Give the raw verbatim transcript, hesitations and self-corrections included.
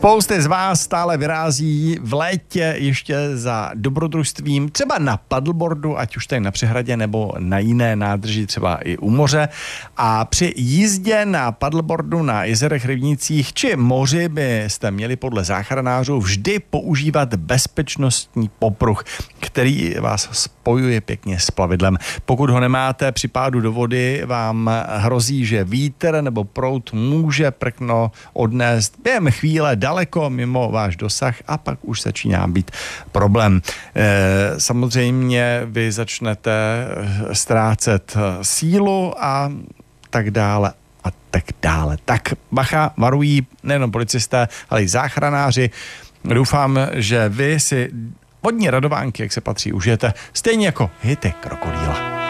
Spousty z vás stále vyrází v létě ještě za dobrodružstvím, třeba na paddleboardu, ať už tady na přehradě nebo na jiné nádrži, třeba i u moře. A při jízdě na paddleboardu na jezerech, rybnících či moři byste měli podle záchranářů vždy používat bezpečnostní popruh, který vás spojuje pěkně s plavidlem. Pokud ho nemáte, při pádu do vody vám hrozí, že vítr nebo proud může prkno odnést během chvíle daleko mimo váš dosah a pak už začíná být problém. E, samozřejmě vy začnete ztrácet sílu a tak dále a tak dále. Tak bacha, varují nejenom policisté, ale i záchranáři. Doufám, že vy si vodní radovánky, jak se patří, užijete, stejně jako hity Krokodýla.